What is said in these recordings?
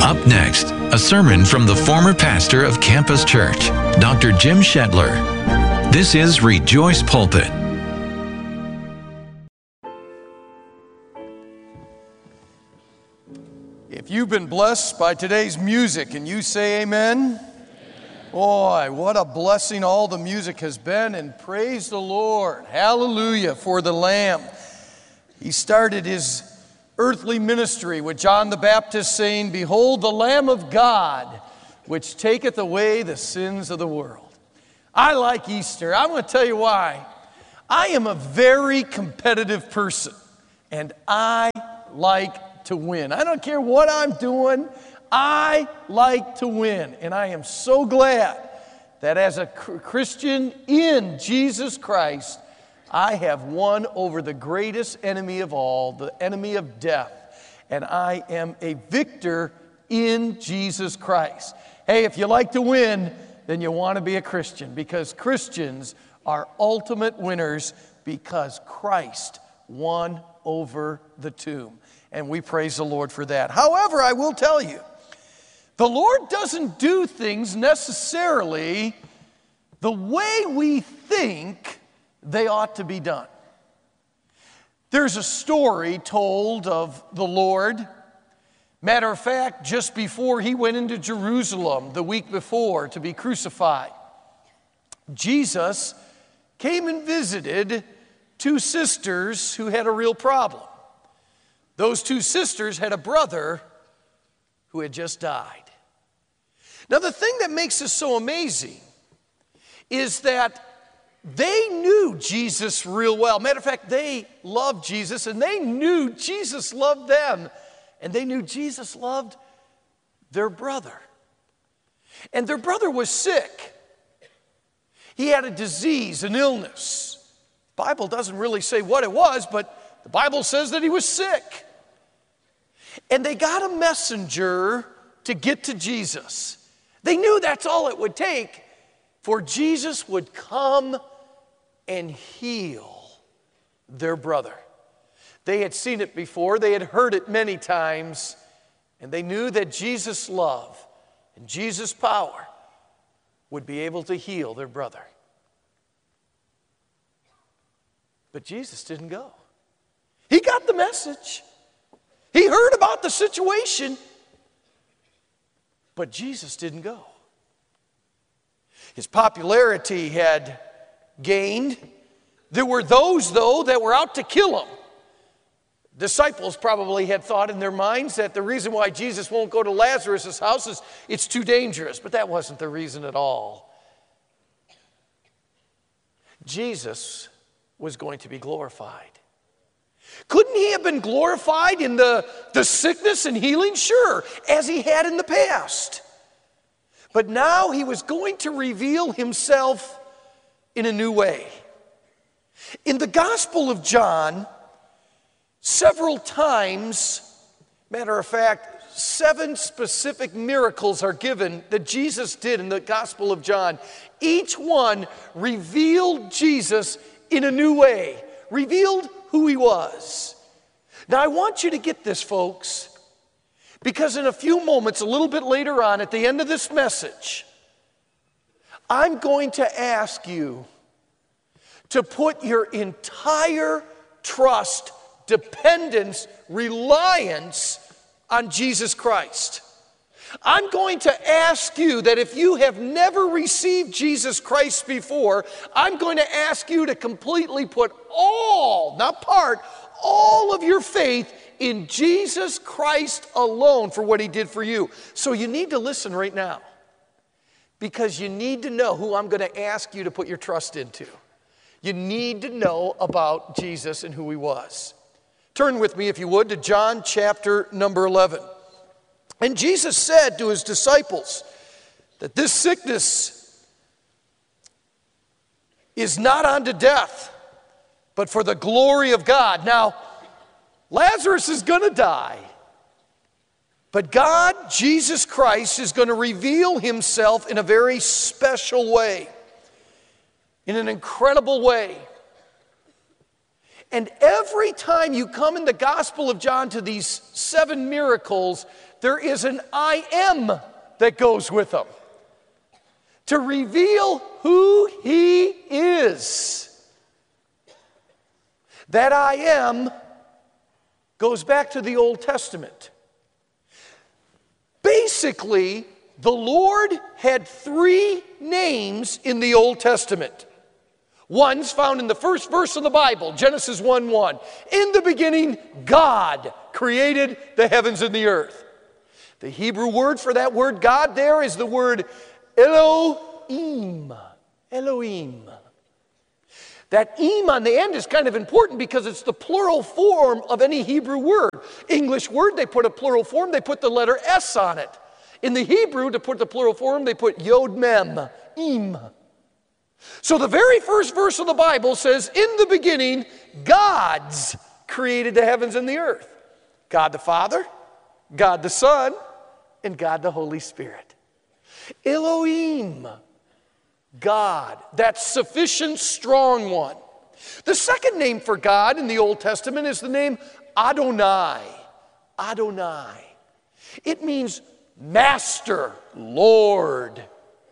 Up next, a sermon from the former pastor of Campus Church, Dr. Jim Shetler. This is Rejoice Pulpit. If you've been blessed by today's music and you say amen, boy, what a blessing all the music has been, and praise the Lord. Hallelujah for the Lamb. He started his earthly ministry with John the Baptist saying, "Behold the Lamb of God, which taketh away the sins of the world." I like Easter. I'm going to tell you why. I am a very competitive person, and I like to win. I don't care what I'm doing. I like to win, and I am so glad that as a Christian in Jesus Christ, I have won over the greatest enemy of all, the enemy of death, and I am a victor in Jesus Christ. Hey, if you like to win, then you want to be a Christian, because Christians are ultimate winners because Christ won over the tomb, and we praise the Lord for that. However, I will tell you, the Lord doesn't do things necessarily the way we think they ought to be done. There's a story told of the Lord. Matter of fact, just before he went into Jerusalem the week before to be crucified, Jesus came and visited two sisters who had a real problem. Those two sisters had a brother who had just died. Now, the thing that makes this so amazing is that they knew Jesus real well. Matter of fact, they loved Jesus, and they knew Jesus loved them, and they knew Jesus loved their brother. And their brother was sick. He had a disease, an illness. The Bible doesn't really say what it was, but the Bible says that he was sick. And they got a messenger to get to Jesus. They knew that's all it would take, for Jesus would come and heal their brother. They had seen it before, they had heard it many times, and they knew that Jesus' love and Jesus' power would be able to heal their brother. But Jesus didn't go. He got the message. He heard about the situation, but Jesus didn't go. His popularity had gained. There were those, though, that were out to kill him. Disciples probably had thought in their minds that the reason why Jesus won't go to Lazarus' house is it's too dangerous, but that wasn't the reason at all. Jesus was going to be glorified. Couldn't he have been glorified in the sickness and healing? Sure, as he had in the past. But now he was going to reveal himself in a new way. In the Gospel of John, several times, matter of fact, 7 specific miracles are given that Jesus did in the Gospel of John. Each one revealed Jesus in a new way, revealed who he was. Now I want you to get this, folks, because in a few moments, a little bit later on, at the end of this message, I'm going to ask you to put your entire trust, dependence, reliance on Jesus Christ. I'm going to ask you that if you have never received Jesus Christ before, I'm going to ask you to completely put all, not part, all of your faith in Jesus Christ alone for what he did for you. So you need to listen right now, because you need to know who I'm going to ask you to put your trust into. You need to know about Jesus and who he was. Turn with me, if you would, to John chapter number 11. And Jesus said to his disciples that this sickness is not unto death, but for the glory of God. Now, Lazarus is going to die, but God, Jesus Christ, is going to reveal himself in a very special way, in an incredible way. And every time you come in the Gospel of John to these 7 miracles, there is an I am that goes with them to reveal who he is. That I am goes back to the Old Testament. Basically, the Lord had 3 names in the Old Testament. One's found in the first verse of the Bible, Genesis 1:1. In the beginning, God created the heavens and the earth. The Hebrew word for that word God there is the word Elohim. Elohim. That im on the end is kind of important because it's the plural form of any Hebrew word. English word, they put a plural form, they put the letter S on it. In the Hebrew, to put the plural form, they put yod mem, im. So the very first verse of the Bible says, in the beginning, God's created the heavens and the earth. God the Father, God the Son, and God the Holy Spirit. Elohim, God, that sufficient, strong one. The second name for God in the Old Testament is the name Adonai. Adonai. It means master, Lord.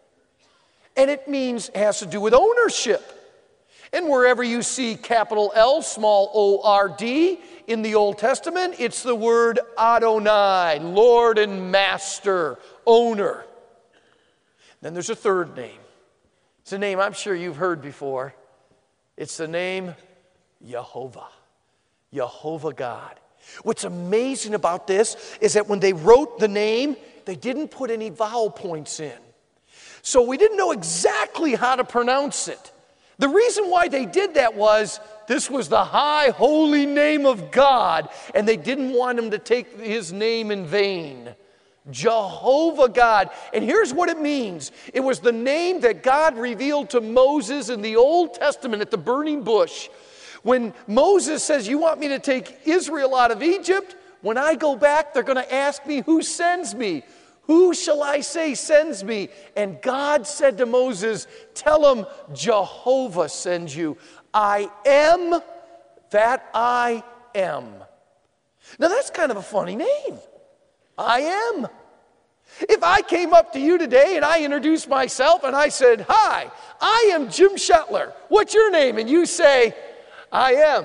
And it has to do with ownership. And wherever you see capital L, small O-R-D in the Old Testament, it's the word Adonai, Lord and master, owner. Then there's a third name. It's a name I'm sure you've heard before. It's the name Jehovah. Jehovah God. What's amazing about this is that when they wrote the name, they didn't put any vowel points in. So we didn't know exactly how to pronounce it. The reason why they did that was this was the high holy name of God, and they didn't want him to take his name in vain. Jehovah God. And here's what it means. It was the name that God revealed to Moses in the Old Testament at the burning bush. When Moses says, you want me to take Israel out of Egypt? When I go back, they're going to ask me, who sends me? Who shall I say sends me? And God said to Moses, tell him Jehovah sends you. I am that I am. Now that's kind of a funny name. I am. If I came up to you today and I introduced myself and I said, hi, I am Jim Shetler. What's your name? And you say, I am.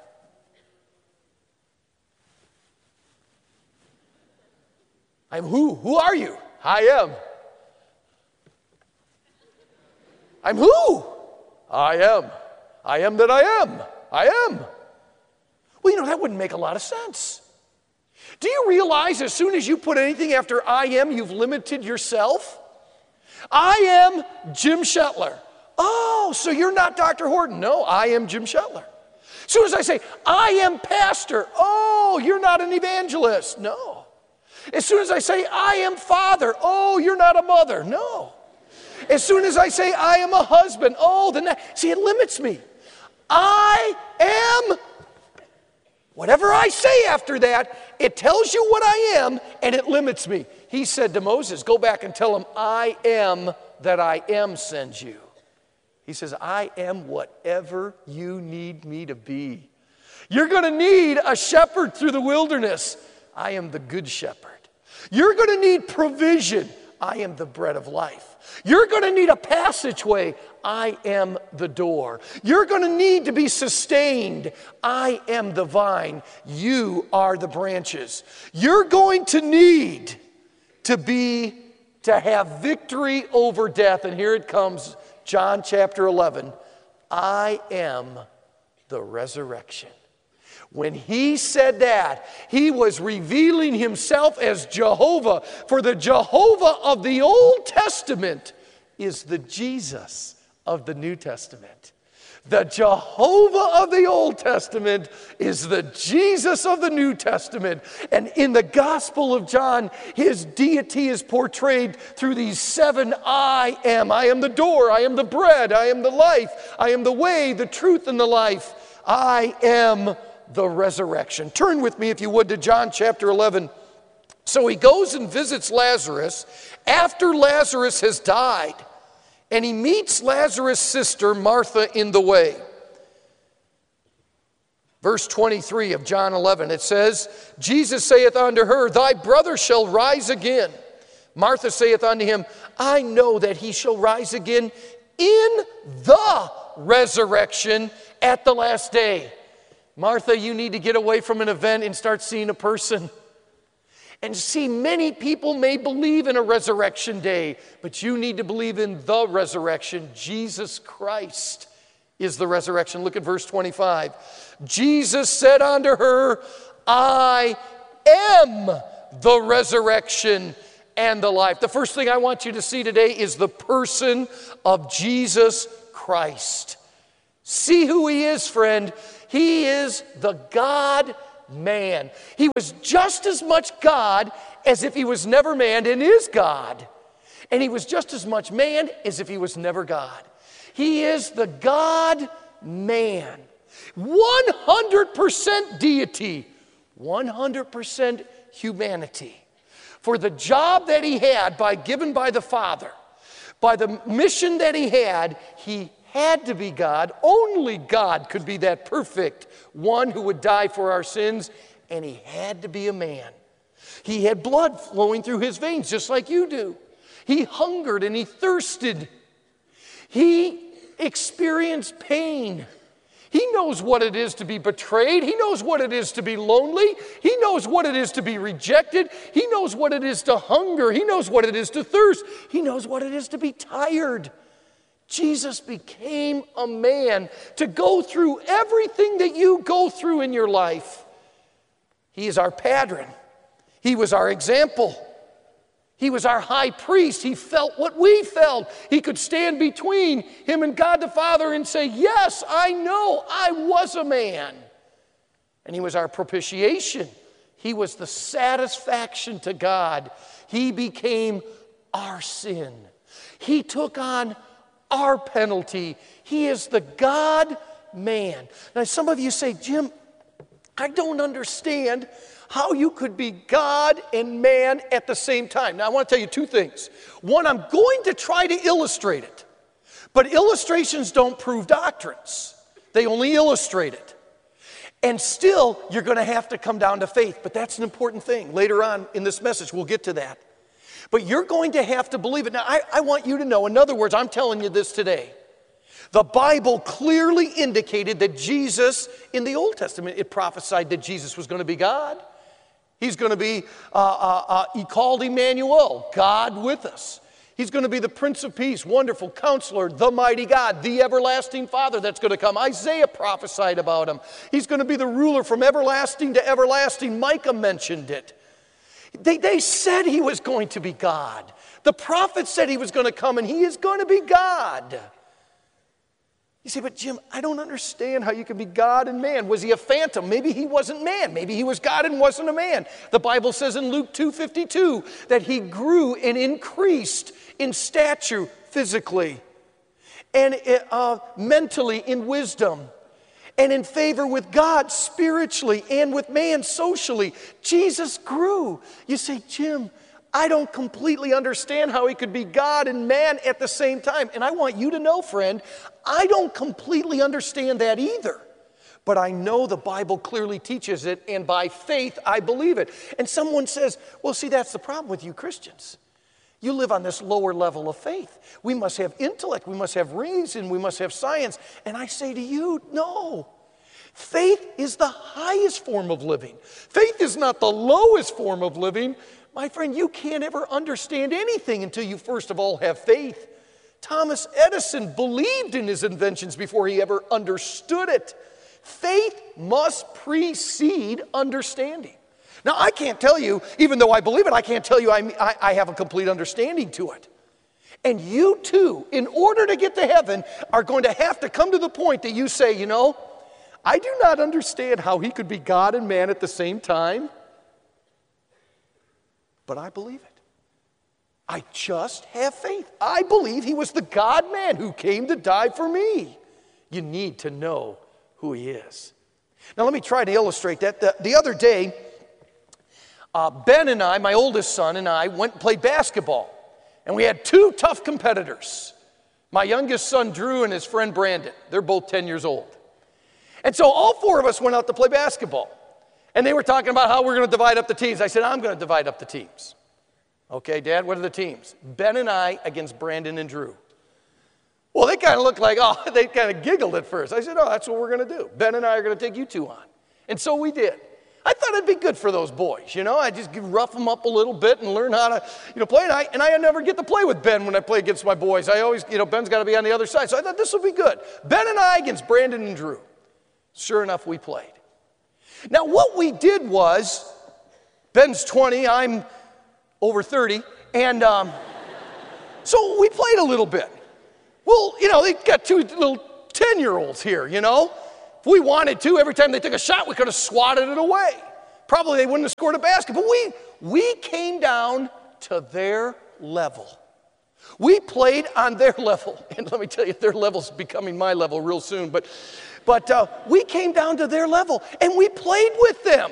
I'm who? Who are you? I am. I'm who? I am. I am that I am. I am. Well, that wouldn't make a lot of sense. Do you realize as soon as you put anything after I am, you've limited yourself? I am Jim Shetler. Oh, so you're not Dr. Horton. No, I am Jim Shetler. As soon as I say, I am pastor. Oh, you're not an evangelist. No. As soon as I say, I am father, oh, you're not a mother. No. As soon as I say, I am a husband, oh, then that, see, it limits me. I am, whatever I say after that, it tells you what I am, and it limits me. He said to Moses, go back and tell him, I am that I am sends you. He says, I am whatever you need me to be. You're going to need a shepherd through the wilderness. I am the good shepherd. You're going to need provision. I am the bread of life. You're going to need a passageway. I am the door. You're going to need to be sustained. I am the vine. You are the branches. You're going to need to have victory over death. And here it comes, John chapter 11. I am the resurrection. When he said that, he was revealing himself as Jehovah. For the Jehovah of the Old Testament is the Jesus of the New Testament. The Jehovah of the Old Testament is the Jesus of the New Testament. And in the Gospel of John, his deity is portrayed through these 7 I am. I am the door, I am the bread, I am the life, I am the way, the truth, and the life. I am the resurrection. Turn with me, if you would, to John chapter 11. So he goes and visits Lazarus after Lazarus has died, and he meets Lazarus' sister, Martha, in the way. Verse 23 of John 11, it says, Jesus saith unto her, Thy brother shall rise again. Martha saith unto him, I know that he shall rise again in the resurrection at the last day. Martha, you need to get away from an event and start seeing a person. And see, many people may believe in a resurrection day, but you need to believe in the resurrection. Jesus Christ is the resurrection. Look at verse 25. Jesus said unto her, I am the resurrection and the life. The first thing I want you to see today is the person of Jesus Christ. See who he is, friend. He is the God-man. He was just as much God as if he was never man, and is God. And he was just as much man as if he was never God. He is the God-man. 100% deity, 100% humanity. For the job that he had given by the Father, by the mission that he had to be God. Only God could be that perfect one who would die for our sins, and he had to be a man. He had blood flowing through his veins just like you do. He hungered and he thirsted. He experienced pain. He knows what it is to be betrayed. He knows what it is to be lonely. He knows what it is to be rejected. He knows what it is to hunger. He knows what it is to thirst. He knows what it is to be tired. Jesus became a man to go through everything that you go through in your life. He is our pattern. He was our example. He was our high priest. He felt what we felt. He could stand between him and God the Father and say, yes, I know I was a man. And he was our propitiation. He was the satisfaction to God. He became our sin. He took on our penalty. He is the God-man. Now, some of you say, Jim, I don't understand how you could be God and man at the same time. Now, I want to tell you two things. One, I'm going to try to illustrate it. But illustrations don't prove doctrines. They only illustrate it. And still, you're going to have to come down to faith. But that's an important thing. Later on in this message, we'll get to that. But you're going to have to believe it. Now, I want you to know, in other words, I'm telling you this today. The Bible clearly indicated that Jesus, in the Old Testament, it prophesied that Jesus was going to be God. He's going to be, he called Emmanuel, God with us. He's going to be the Prince of Peace, wonderful Counselor, the mighty God, the everlasting Father that's going to come. Isaiah prophesied about him. He's going to be the ruler from everlasting to everlasting. Micah mentioned it. They said he was going to be God. The prophets said he was going to come and he is going to be God. You say, but Jim, I don't understand how you can be God and man. Was he a phantom? Maybe he wasn't man. Maybe he was God and wasn't a man. The Bible says in Luke 2:52 that he grew and increased in stature physically and mentally in wisdom and in favor with God spiritually and with man socially. Jesus grew. You say, Jim, I don't completely understand how he could be God and man at the same time. And I want you to know, friend, I don't completely understand that either. But I know the Bible clearly teaches it, and by faith I believe it. And someone says, well, see, that's the problem with you Christians. You live on this lower level of faith. We must have intellect, we must have reason, we must have science. And I say to you, no. Faith is the highest form of living. Faith is not the lowest form of living. My friend, you can't ever understand anything until you first of all have faith. Thomas Edison believed in his inventions before he ever understood it. Faith must precede understanding. Now, I can't tell you, even though I believe it, I can't tell you I have a complete understanding to it. And you too, in order to get to heaven, are going to have to come to the point that you say, you know, I do not understand how he could be God and man at the same time. But I believe it. I just have faith. I believe he was the God-man who came to die for me. You need to know who he is. Now let me try to illustrate that. The other day, Ben and I, my oldest son and I, went and played basketball. And we had two tough competitors. My youngest son, Drew, and his friend, Brandon. They're both 10 years old. And so all four of us went out to play basketball. And they were talking about how we're going to divide up the teams. I said, I'm going to divide up the teams. Okay, Dad, what are the teams? Ben and I against Brandon and Drew. Well, they kind of looked like, oh, they kind of giggled at first. I said, oh, that's what we're going to do. Ben and I are going to take you two on. And so we did. I thought it'd be good for those boys, you know. I just rough them up a little bit and learn how to, play. And I never get to play with Ben when I play against my boys. I always, Ben's got to be on the other side. So I thought this will be good. Ben and I against Brandon and Drew. Sure enough, we played. Now, what we did was, Ben's 20, I'm over 30, and so we played a little bit. Well, they got two little 10-year-olds here, If we wanted to, every time they took a shot, we could have swatted it away. Probably they wouldn't have scored a basket, but we came down to their level. We played on their level, and let me tell you, their level's becoming my level real soon, but we came down to their level, and we played with them.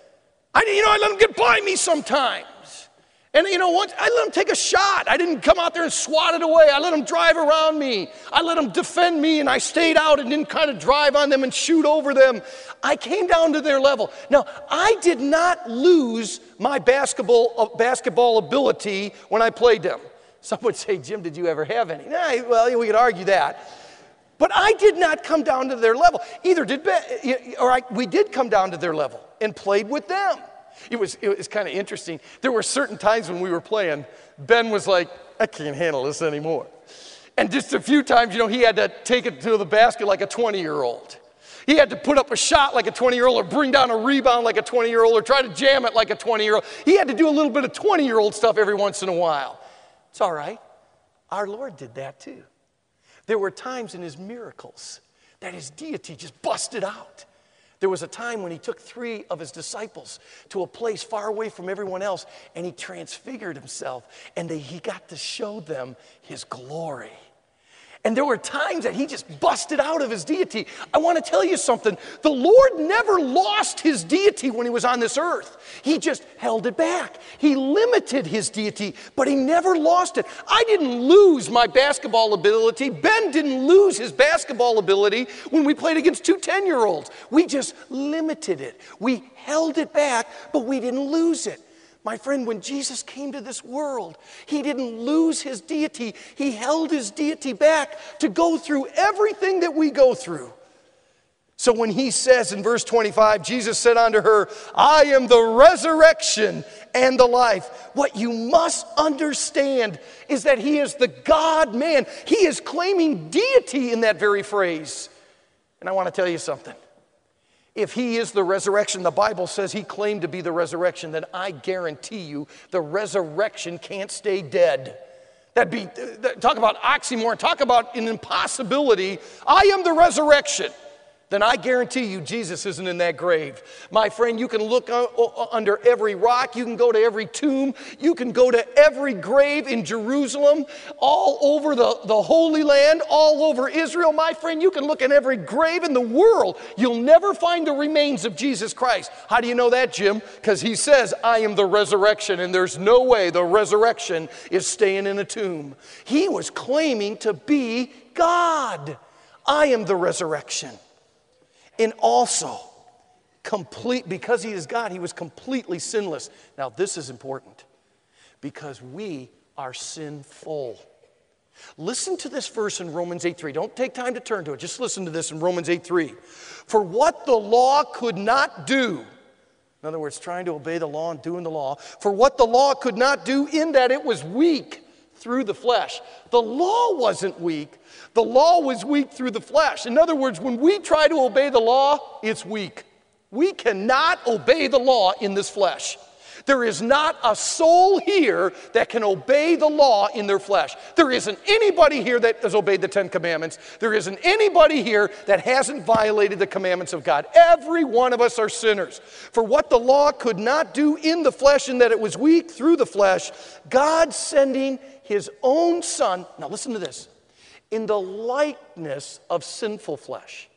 I let them get by me sometimes. And once I let them take a shot. I didn't come out there and swat it away. I let them drive around me. I let them defend me, and I stayed out and didn't kind of drive on them and shoot over them. I came down to their level. Now, I did not lose my basketball ability when I played them. Some would say, Jim, did you ever have any? Well, we could argue that. But I did not come down to their level. Either did Ben, we did come down to their level and played with them. It was kind of interesting. There were certain times when we were playing, Ben was like, I can't handle this anymore. And just a few times, he had to take it to the basket like a 20-year-old. He had to put up a shot like a 20-year-old or bring down a rebound like a 20-year-old or try to jam it like a 20-year-old. He had to do a little bit of 20-year-old stuff every once in a while. It's all right. Our Lord did that too. There were times in his miracles that his deity just busted out. There was a time when he took 3 of his disciples to a place far away from everyone else, and he transfigured himself, and he got to show them his glory. And there were times that he just busted out of his deity. I want to tell you something. The Lord never lost his deity when he was on this earth. He just held it back. He limited his deity, but he never lost it. I didn't lose my basketball ability. Ben didn't lose his basketball ability when we played against 2 10-year-olds. We just limited it. We held it back, but we didn't lose it. My friend, when Jesus came to this world, he didn't lose his deity. He held his deity back to go through everything that we go through. So when he says in verse 25, Jesus said unto her, I am the resurrection and the life. What you must understand is that he is the God-man. He is claiming deity in that very phrase. And I want to tell you something. If he is the resurrection, the Bible says he claimed to be the resurrection, then I guarantee you the resurrection can't stay dead. Talk about oxymoron, talk about an impossibility. I am the resurrection. Then I guarantee you Jesus isn't in that grave. My friend, you can look under every rock. You can go to every tomb. You can go to every grave in Jerusalem, all over the Holy Land, all over Israel. My friend, you can look in every grave in the world. You'll never find the remains of Jesus Christ. How do you know that, Jim? Because he says, I am the resurrection, and there's no way the resurrection is staying in a tomb. He was claiming to be God. I am the resurrection. And also, because he is God, he was completely sinless. Now, this is important because we are sinful. Listen to this verse in Romans 8:3. Don't take time to turn to it. Just listen to this in Romans 8:3. For what the law could not do, in other words, trying to obey the law and doing the law, for what the law could not do in that it was weak through the flesh. The law wasn't weak. The law was weak through the flesh. In other words, when we try to obey the law, it's weak. We cannot obey the law in this flesh. There is not a soul here that can obey the law in their flesh. There isn't anybody here that has obeyed the 10 commandments. There isn't anybody here that hasn't violated the commandments of God. Every one of us are sinners. For what the law could not do in the flesh, in that it was weak through the flesh, God sending his own Son, now listen to this, in the likeness of sinful flesh.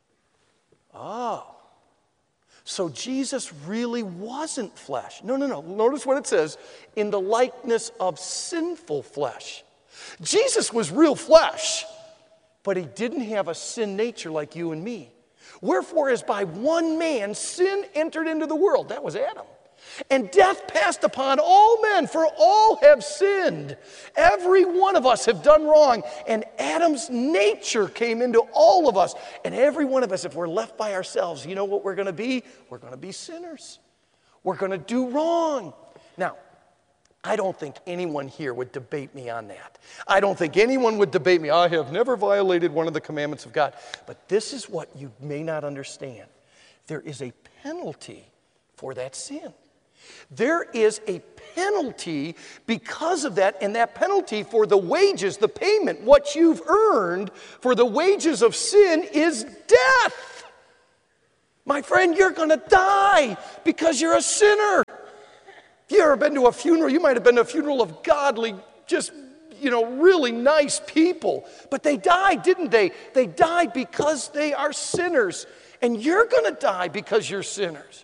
Oh. So Jesus really wasn't flesh. No. Notice what it says, in the likeness of sinful flesh. Jesus was real flesh, but he didn't have a sin nature like you and me. Wherefore, as by one man sin entered into the world, that was Adam, and death passed upon all men, for all have sinned. Every one of us have done wrong, and Adam's nature came into all of us. And every one of us, if we're left by ourselves, you know what we're going to be? We're going to be sinners. We're going to do wrong. Now, I don't think anyone here would debate me on that. I don't think anyone would debate me. I have never violated one of the commandments of God. But this is what you may not understand. There is a penalty for that sin. There is a penalty because of that, and that penalty for the wages, the payment, what you've earned for the wages of sin is death. My friend, you're going to die because you're a sinner. If you've ever been to a funeral, you might have been to a funeral of godly, just, really nice people. But they died, didn't they? They died because they are sinners. And you're going to die because you're sinners.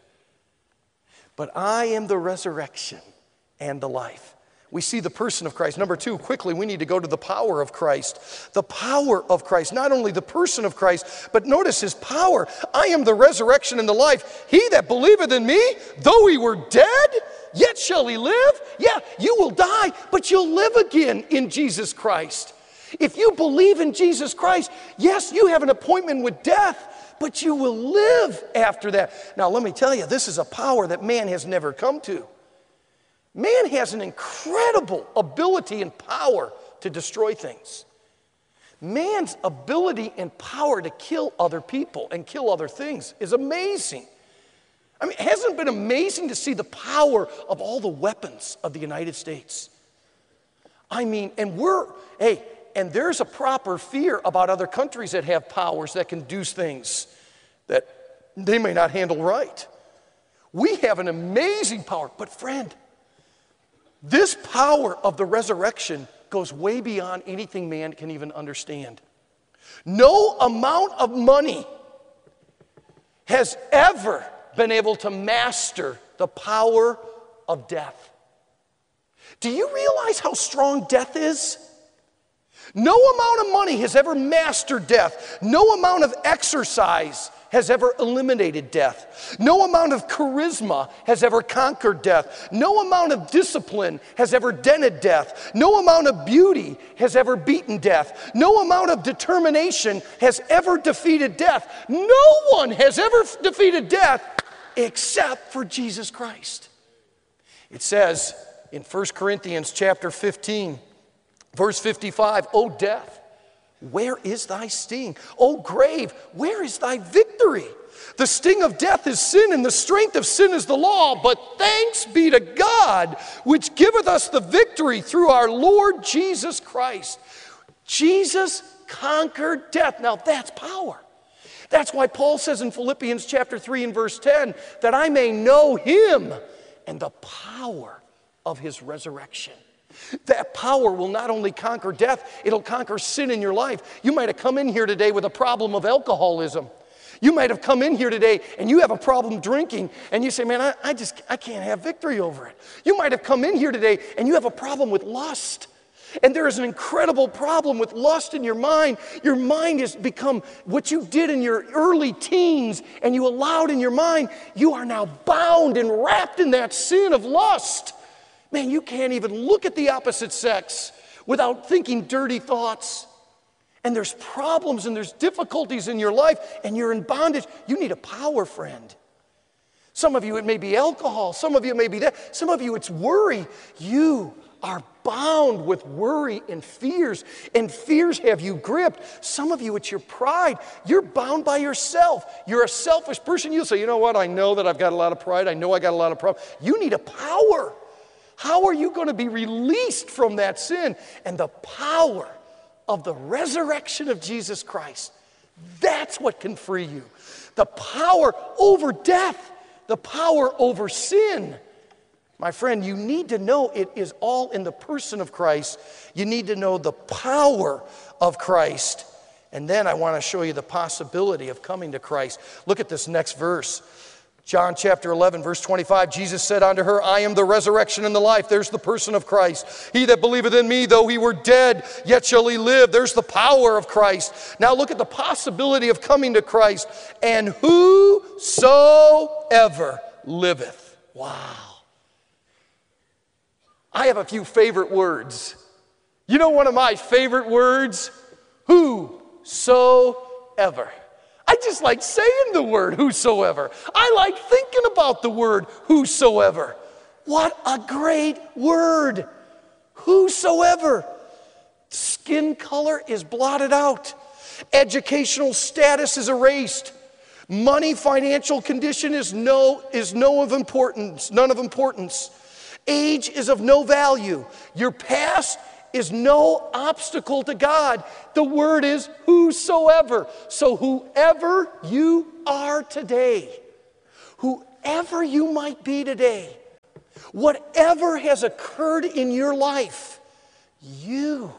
But I am the resurrection and the life. We see the person of Christ. Number 2, quickly, we need to go to the power of Christ. The power of Christ. Not only the person of Christ, but notice his power. I am the resurrection and the life. He that believeth in me, though he were dead, yet shall he live. Yeah, you will die, but you'll live again in Jesus Christ. If you believe in Jesus Christ, yes, you have an appointment with death, but you will live after that. Now, let me tell you, this is a power that man has never come to. Man has an incredible ability and power to destroy things. Man's ability and power to kill other people and kill other things is amazing. I mean, hasn't it been amazing to see the power of all the weapons of the United States? I mean, and there's a proper fear about other countries that have powers that can do things that they may not handle right. We have an amazing power, but friend, this power of the resurrection goes way beyond anything man can even understand. No amount of money has ever been able to master the power of death. Do you realize how strong death is? No amount of money has ever mastered death. No amount of exercise has ever eliminated death. No amount of charisma has ever conquered death. No amount of discipline has ever dented death. No amount of beauty has ever beaten death. No amount of determination has ever defeated death. No one has ever defeated death except for Jesus Christ. It says in 1 Corinthians chapter 15, verse 55, O death, where is thy sting? O grave, where is thy victory? The sting of death is sin, and the strength of sin is the law. But thanks be to God, which giveth us the victory through our Lord Jesus Christ. Jesus conquered death. Now that's power. That's why Paul says in Philippians chapter 3 and verse 10, that I may know him and the power of his resurrection. That power will not only conquer death, it'll conquer sin in your life. You might have come in here today with a problem of alcoholism. You might have come in here today and you have a problem drinking, and you say, man, I can't have victory over it. You might have come in here today and you have a problem with lust. And there is an incredible problem with lust in your mind. Your mind has become what you did in your early teens and you allowed in your mind. You are now bound and wrapped in that sin of lust. Man, you can't even look at the opposite sex without thinking dirty thoughts. And there's problems and there's difficulties in your life and you're in bondage. You need a power, friend. Some of you, it may be alcohol. Some of you, it may be that. Some of you, it's worry. You are bound with worry and fears have you gripped. Some of you, it's your pride. You're bound by yourself. You're a selfish person. You'll say, you know what? I know that I've got a lot of pride. I know I got a lot of problems. You need a power. How are you going to be released from that sin? And the power of the resurrection of Jesus Christ, that's what can free you. The power over death, the power over sin. My friend, you need to know it is all in the person of Christ. You need to know the power of Christ. And then I want to show you the possibility of coming to Christ. Look at this next verse. John chapter 11, verse 25, Jesus said unto her, I am the resurrection and the life. There's the person of Christ. He that believeth in me, though he were dead, yet shall he live. There's the power of Christ. Now look at the possibility of coming to Christ. And whosoever liveth. Wow. I have a few favorite words. You know one of my favorite words? Whosoever. I just like saying the word whosoever. I like thinking about the word whosoever. What a great word. Whosoever. Skin color is blotted out. Educational status is erased. Money, financial condition is none of importance. Age is of no value. Your past is no obstacle to God. The word is whosoever. So whoever you are today, whoever you might be today, whatever has occurred in your life, you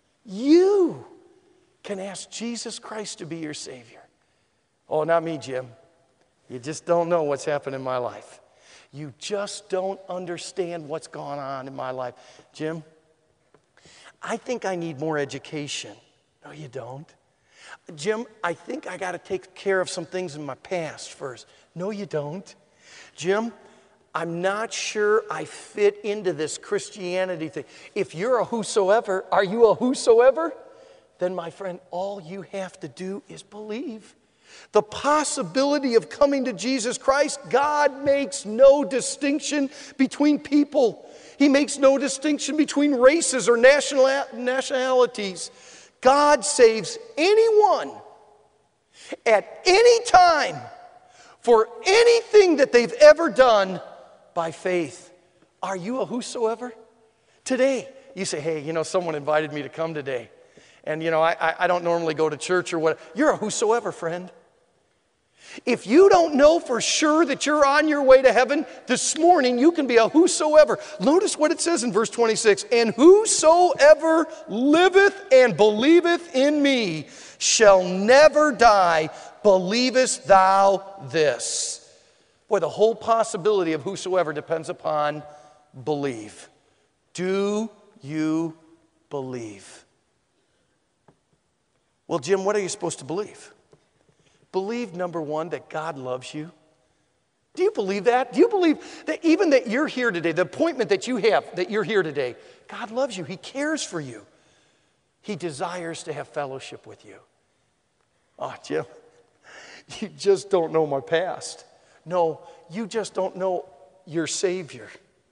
can ask Jesus Christ to be your Savior. Oh, not me, Jim. You just don't know what's happened in my life. You just don't understand what's gone on in my life. Jim, I think I need more education. No, you don't. Jim, I think I got to take care of some things in my past first. No, you don't. Jim, I'm not sure I fit into this Christianity thing. If you're a whosoever, are you a whosoever? Then, my friend, all you have to do is believe. The possibility of coming to Jesus Christ, God makes no distinction between people. He makes no distinction between races or nationalities. God saves anyone at any time for anything that they've ever done by faith. Are you a whosoever? Today, you say, hey, someone invited me to come today. And, I don't normally go to church or what. You're a whosoever, friend. If you don't know for sure that you're on your way to heaven, this morning you can be a whosoever. Notice what it says in verse 26. And whosoever liveth and believeth in me shall never die. Believest thou this? Boy, the whole possibility of whosoever depends upon believe. Do you believe? Well, Jim, what are you supposed to believe? Believe, number one, that God loves you. Do you believe that? Do you believe that even that you're here today, the appointment that you have, that you're here today, God loves you. He cares for you. He desires to have fellowship with you. Oh, Jim, you just don't know my past. No, you just don't know your Savior.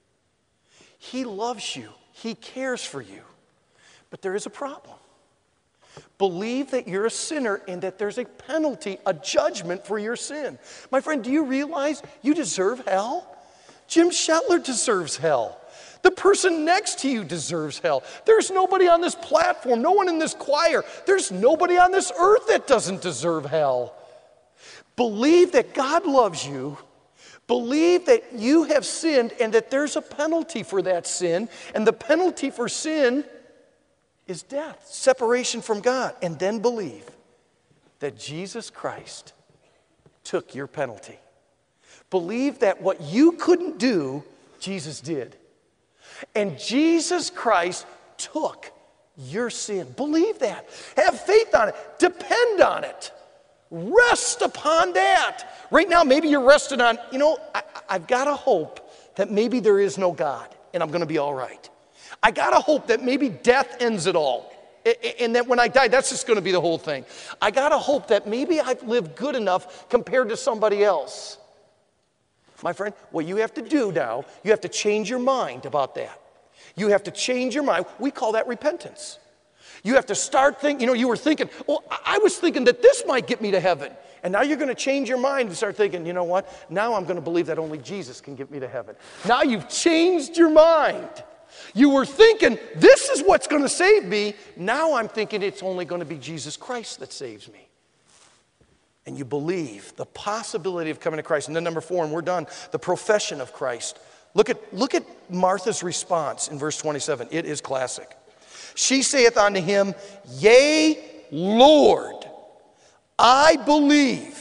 He loves you. He cares for you. But there is a problem. Believe that you're a sinner and that there's a penalty, a judgment for your sin. My friend, do you realize you deserve hell? Jim Shetler deserves hell. The person next to you deserves hell. There's nobody on this platform, no one in this choir. There's nobody on this earth that doesn't deserve hell. Believe that God loves you. Believe that you have sinned and that there's a penalty for that sin. And the penalty for sin is death, separation from God. And then believe that Jesus Christ took your penalty. Believe that what you couldn't do, Jesus did. And Jesus Christ took your sin. Believe that. Have faith on it. Depend on it. Rest upon that. Right now, maybe you're resting on, I've got to hope that maybe there is no God and I'm going to be all right. I got to hope that maybe death ends it all. And that when I die, that's just going to be the whole thing. I got to hope that maybe I've lived good enough compared to somebody else. My friend, what you have to do now, you have to change your mind about that. You have to change your mind. We call that repentance. You have to start thinking, you were thinking, well, I was thinking that this might get me to heaven. And now you're going to change your mind and start thinking, you know what? Now I'm going to believe that only Jesus can get me to heaven. Now you've changed your mind. You were thinking, this is what's going to save me. Now I'm thinking it's only going to be Jesus Christ that saves me. And you believe the possibility of coming to Christ. And then number 4, and we're done, the profession of Christ. Look at Martha's response in verse 27. It is classic. She saith unto him, Yea, Lord, I believe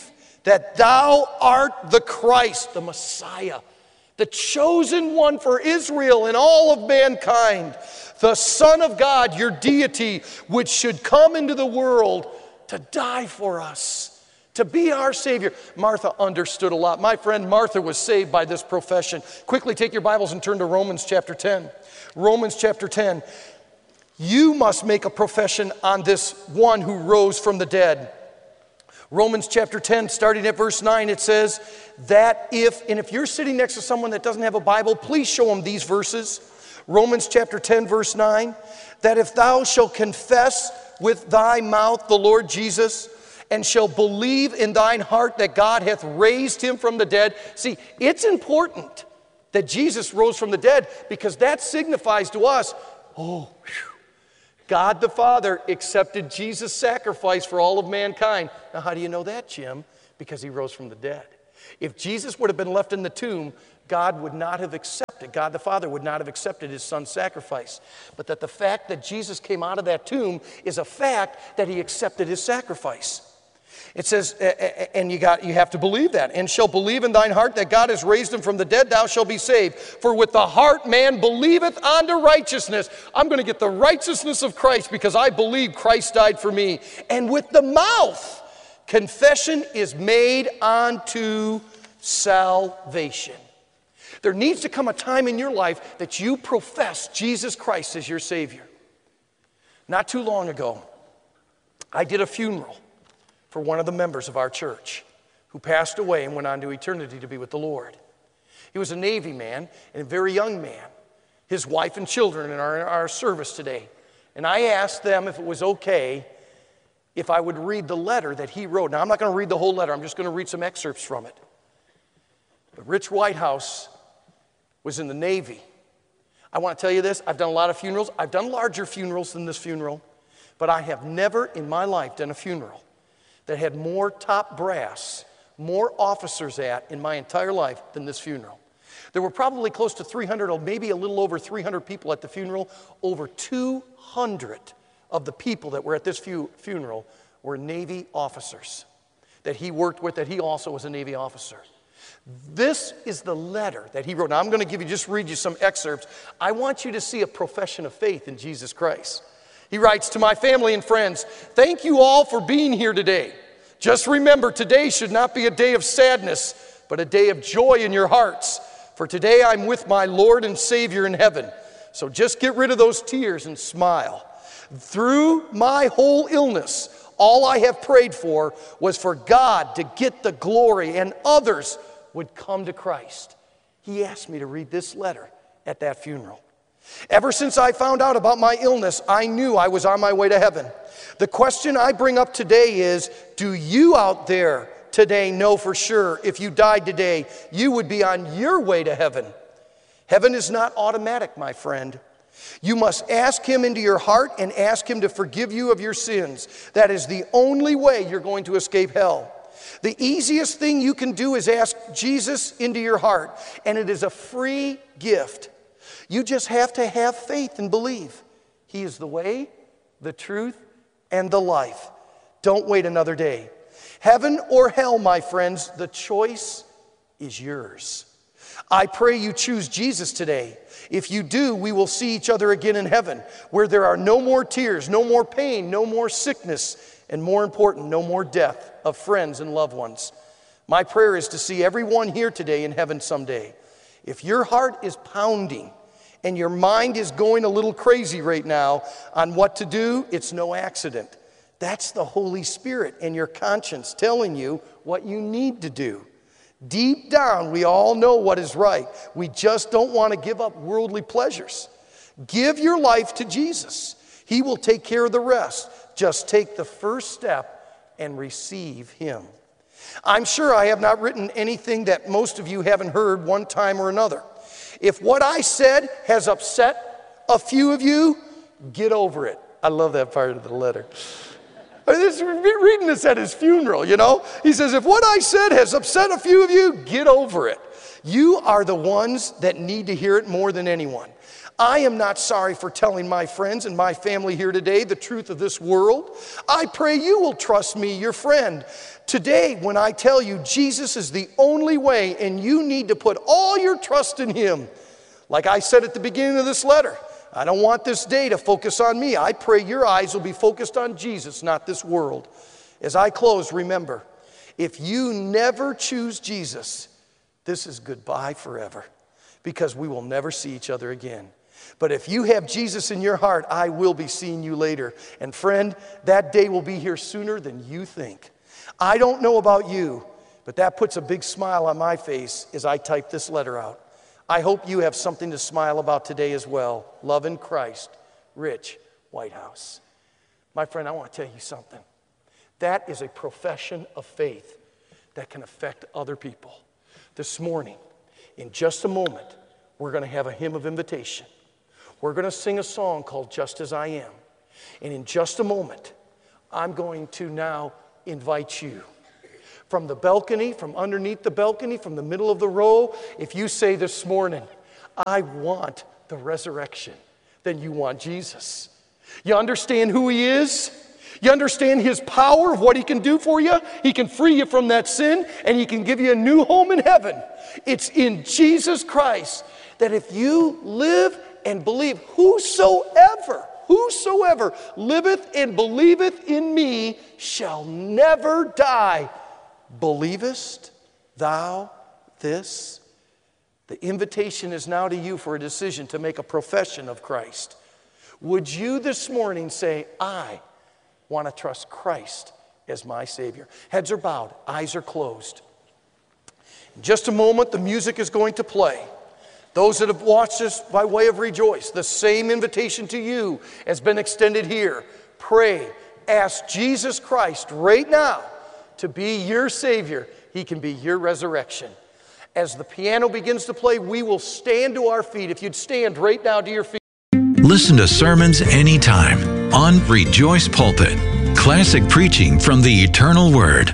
that thou art the Christ, the Messiah, the chosen one for Israel and all of mankind, the Son of God, your deity, which should come into the world to die for us, to be our Savior. Martha understood a lot. My friend Martha was saved by this profession. Quickly take your Bibles and turn to Romans chapter 10. Romans chapter 10. You must make a profession on this one who rose from the dead. Romans chapter 10, starting at verse 9, it says that if you're sitting next to someone that doesn't have a Bible, please show them these verses. Romans chapter 10, verse 9, that if thou shalt confess with thy mouth the Lord Jesus, and shall believe in thine heart that God hath raised him from the dead. See, it's important that Jesus rose from the dead, because that signifies to us, God the Father accepted Jesus' sacrifice for all of mankind. Now, how do you know that, Jim? Because he rose from the dead. If Jesus would have been left in the tomb, God would not have accepted, God the Father would not have accepted his son's sacrifice. But that the fact that Jesus came out of that tomb is a fact that he accepted his sacrifice. It says, and you have to believe that. And shall believe in thine heart that God has raised him from the dead, thou shalt be saved. For with the heart man believeth unto righteousness. I'm going to get the righteousness of Christ because I believe Christ died for me. And with the mouth, confession is made unto salvation. There needs to come a time in your life that you profess Jesus Christ as your Savior. Not too long ago, I did a funeral for one of the members of our church who passed away and went on to eternity to be with the Lord. He was a Navy man and a very young man. His wife and children are in our service today. And I asked them if it was okay if I would read the letter that he wrote. Now, I'm not going to read the whole letter. I'm just going to read some excerpts from it. But Rich Whitehouse was in the Navy. I want to tell you this. I've done a lot of funerals. I've done larger funerals than this funeral. But I have never in my life done a funeral that had more top brass, more officers in my entire life than this funeral. There were probably close to 300, or maybe a little over 300 people at the funeral. Over 200 of the people that were at this funeral were Navy officers that he worked with, that he also was a Navy officer. This is the letter that he wrote. Now, I'm going to read you some excerpts. I want you to see a profession of faith in Jesus Christ. He writes, to my family and friends, thank you all for being here today. Just remember, today should not be a day of sadness, but a day of joy in your hearts. For today I'm with my Lord and Savior in heaven. So just get rid of those tears and smile. Through my whole illness, all I have prayed for was for God to get the glory and others would come to Christ. He asked me to read this letter at that funeral. Ever since I found out about my illness, I knew I was on my way to heaven. The question I bring up today is, do you out there today know for sure if you died today, you would be on your way to heaven? Heaven is not automatic, my friend. You must ask him into your heart and ask him to forgive you of your sins. That is the only way you're going to escape hell. The easiest thing you can do is ask Jesus into your heart, and it is a free gift. You just have to have faith and believe. He is the way, the truth, and the life. Don't wait another day. Heaven or hell, my friends, the choice is yours. I pray you choose Jesus today. If you do, we will see each other again in heaven, where there are no more tears, no more pain, no more sickness, and more important, no more death of friends and loved ones. My prayer is to see everyone here today in heaven someday. If your heart is pounding, and your mind is going a little crazy right now on what to do, it's no accident. That's the Holy Spirit and your conscience telling you what you need to do. Deep down, we all know what is right. We just don't want to give up worldly pleasures. Give your life to Jesus. He will take care of the rest. Just take the first step and receive him. I'm sure I have not written anything that most of you haven't heard one time or another. If what I said has upset a few of you, get over it. I love that part of the letter. Reading this at his funeral, you know. He says, if what I said has upset a few of you, get over it. You are the ones that need to hear it more than anyone. I am not sorry for telling my friends and my family here today the truth of this world. I pray you will trust me, your friend, today when I tell you Jesus is the only way and you need to put all your trust in Him. Like I said at the beginning of this letter, I don't want this day to focus on me. I pray your eyes will be focused on Jesus, not this world. As I close, remember, if you never choose Jesus, this is goodbye forever, because we will never see each other again. But if you have Jesus in your heart, I will be seeing you later. And friend, that day will be here sooner than you think. I don't know about you, but that puts a big smile on my face as I type this letter out. I hope you have something to smile about today as well. Love in Christ, Rich Whitehouse. My friend, I want to tell you something. That is a profession of faith that can affect other people. This morning, in just a moment, we're going to have a hymn of invitation. We're going to sing a song called Just As I Am. And in just a moment, I'm going to now invite you. From the balcony, from underneath the balcony, from the middle of the row, if you say this morning, I want the resurrection, then you want Jesus. You understand who He is? You understand His power of what He can do for you? He can free you from that sin, and He can give you a new home in heaven. It's in Jesus Christ that if you live and believe, whosoever liveth and believeth in me shall never die. Believest thou this? The invitation is now to you for a decision to make a profession of Christ. Would you this morning say, I want to trust Christ as my Savior? Heads are bowed, eyes are closed. In just a moment, the music is going to play. Those that have watched us by way of Rejoice, the same invitation to you has been extended here. Pray, ask Jesus Christ right now to be your Savior. He can be your resurrection. As the piano begins to play, we will stand to our feet. If you'd stand right now to your feet. Listen to sermons anytime on Rejoice Pulpit. Classic preaching from the eternal Word.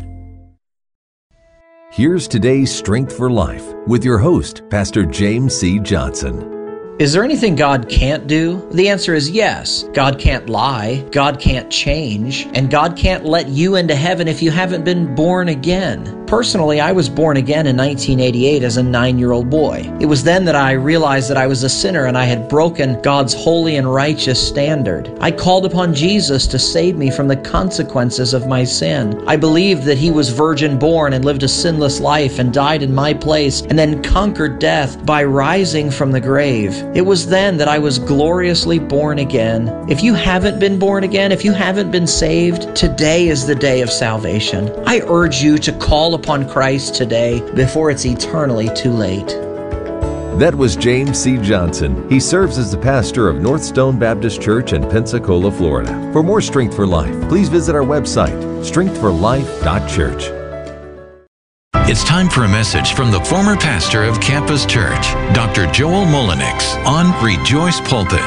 Here's today's Strength for Life with your host, Pastor James C. Johnson. Is there anything God can't do? The answer is yes. God can't lie, God can't change, and God can't let you into heaven if you haven't been born again. Personally, I was born again in 1988 as a 9-year-old boy. It was then that I realized that I was a sinner and I had broken God's holy and righteous standard. I called upon Jesus to save me from the consequences of my sin. I believed that He was virgin born and lived a sinless life and died in my place and then conquered death by rising from the grave. It was then that I was gloriously born again. If you haven't been born again, if you haven't been saved, today is the day of salvation. I urge you to call upon Christ today before it's eternally too late. That was James C. Johnson. He serves as the pastor of Northstone Baptist Church in Pensacola, Florida. For more Strength for Life, please visit our website, strengthforlife.church. It's time for a message from the former pastor of Campus Church, Dr. Joel Mullenix, on Rejoice Pulpit.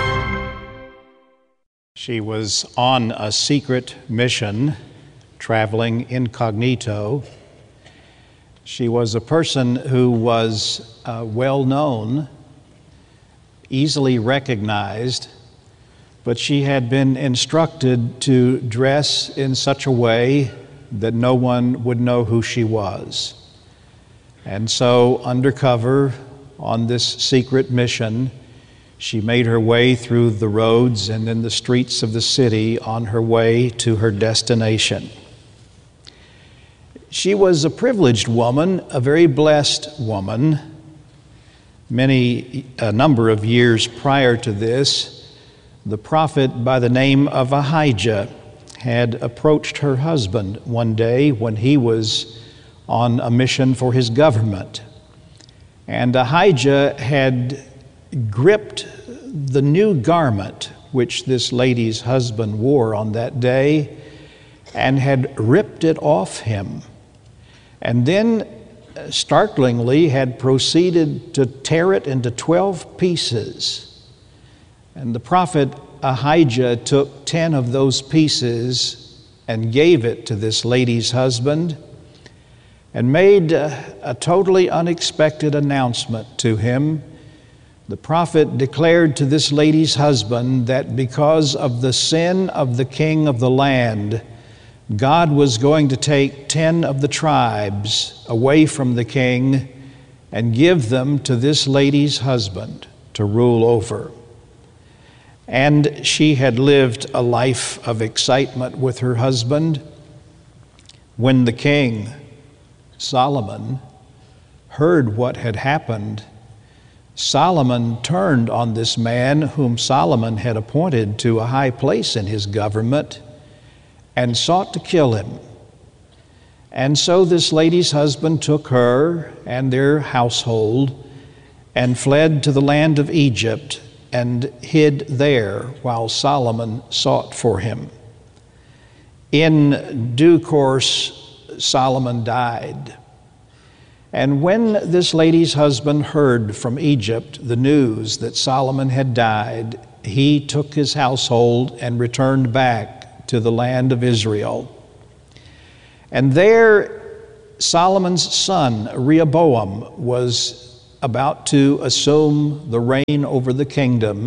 She was on a secret mission, traveling incognito. She was a person who was well known, easily recognized, but she had been instructed to dress in such a way that no one would know who she was. And so, undercover on this secret mission, she made her way through the roads and in the streets of the city on her way to her destination. She was a privileged woman, a very blessed woman. A number of years prior to this, the prophet by the name of Ahijah had approached her husband one day when he was on a mission for his government. And Ahijah had gripped the new garment which this lady's husband wore on that day and had ripped it off him. And then, startlingly, had proceeded to tear it into 12 pieces. And the prophet Ahijah took 10 of those pieces and gave it to this lady's husband and made a totally unexpected announcement to him The prophet declared to this lady's husband that because of the sin of the king of the land, God was going to take 10 of the tribes away from the king and give them to this lady's husband to rule over. And she had lived a life of excitement with her husband. When the king, Solomon, heard what had happened, Solomon turned on this man whom Solomon had appointed to a high place in his government and sought to kill him. And so this lady's husband took her and their household and fled to the land of Egypt and hid there while Solomon sought for him. In due course, Solomon died. And when this lady's husband heard from Egypt the news that Solomon had died, he took his household and returned back to the land of Israel. And there Solomon's son Rehoboam was about to assume the reign over the kingdom.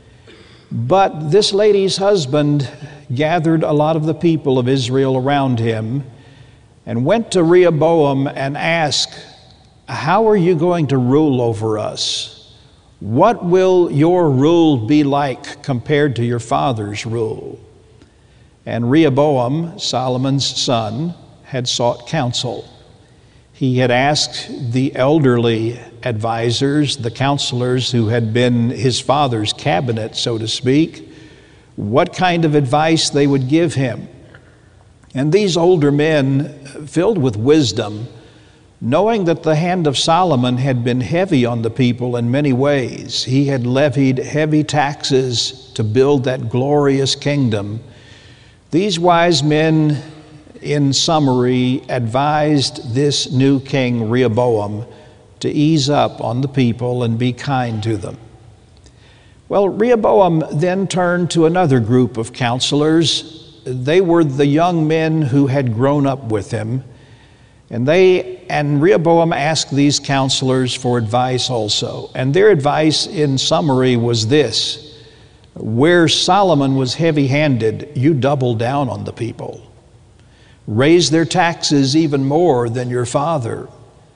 But this lady's husband gathered a lot of the people of Israel around him and went to Rehoboam and asked, "How are you going to rule over us? What will your rule be like compared to your father's rule?" And Rehoboam, Solomon's son, had sought counsel. He had asked the elderly advisors, the counselors who had been his father's cabinet, so to speak, what kind of advice they would give him. And these older men, filled with wisdom, knowing that the hand of Solomon had been heavy on the people in many ways, he had levied heavy taxes to build that glorious kingdom, these wise men, in summary, advised this new king Rehoboam to ease up on the people and be kind to them. Well, Rehoboam then turned to another group of counselors. They were the young men who had grown up with him, and Rehoboam asked these counselors for advice also. And their advice, in summary, was this: where Solomon was heavy-handed, you double down on the people. Raise their taxes even more than your father.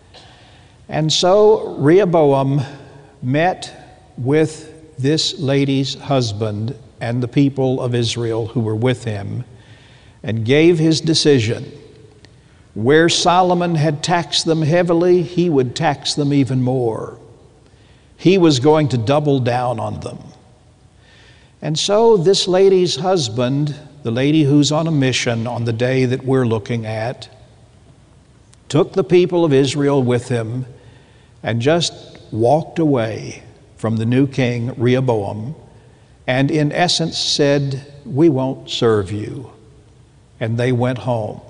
And so Rehoboam met with this lady's husband and the people of Israel who were with him and gave his decision. Where Solomon had taxed them heavily, he would tax them even more. He was going to double down on them. And so this lady's husband, the lady who's on a mission on the day that we're looking at, took the people of Israel with him and just walked away from the new king Rehoboam and in essence said, "We won't serve you." And they went home.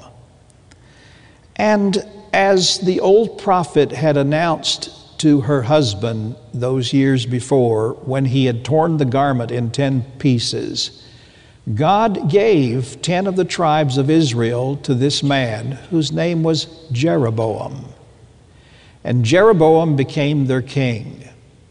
And as the old prophet had announced to her husband those years before, when he had torn the garment in 10 pieces, God gave 10 of the tribes of Israel to this man whose name was Jeroboam. And Jeroboam became their king.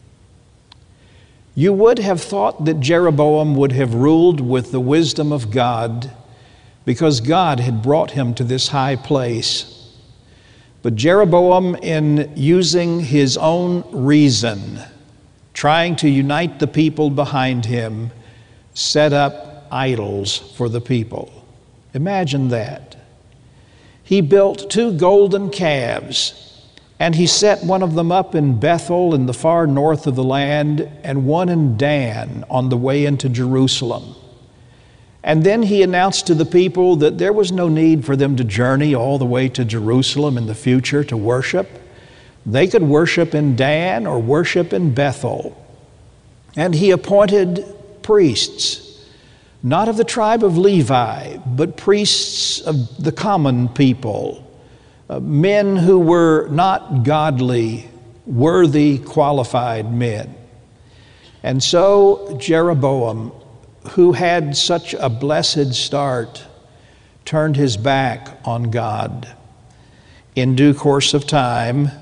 You would have thought that Jeroboam would have ruled with the wisdom of God because God had brought him to this high place. But Jeroboam, in using his own reason, trying to unite the people behind him, set up idols for the people. Imagine that. He built 2 golden calves, and he set one of them up in Bethel in the far north of the land, and one in Dan on the way into Jerusalem. And then he announced to the people that there was no need for them to journey all the way to Jerusalem in the future to worship. They could worship in Dan or worship in Bethel. And he appointed priests, not of the tribe of Levi, but priests of the common people, men who were not godly, worthy, qualified men. And so Jeroboam, who had such a blessed start, turned his back on God. In due course of time,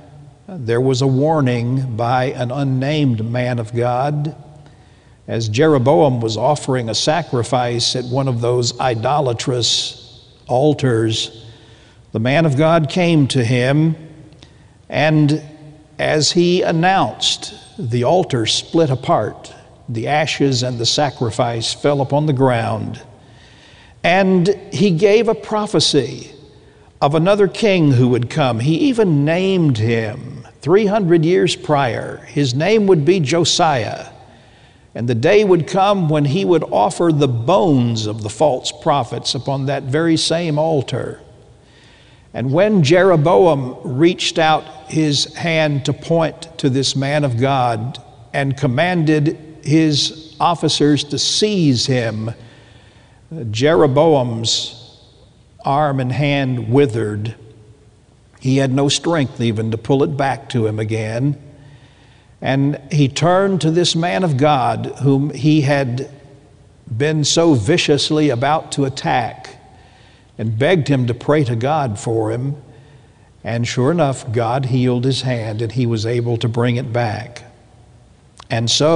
there was a warning by an unnamed man of God. As Jeroboam was offering a sacrifice at one of those idolatrous altars, the man of God came to him, and as he announced, the altar split apart. The ashes and the sacrifice fell upon the ground. And he gave a prophecy of another king who would come. He even named him 300 years prior. His name would be Josiah. And the day would come when he would offer the bones of the false prophets upon that very same altar. And when Jeroboam reached out his hand to point to this man of God and commanded his officers to seize him, Jeroboam's arm and hand withered. He had no strength even to pull it back to him again. And he turned to this man of God whom he had been so viciously about to attack and begged him to pray to God for him. And sure enough, God healed his hand and he was able to bring it back. And so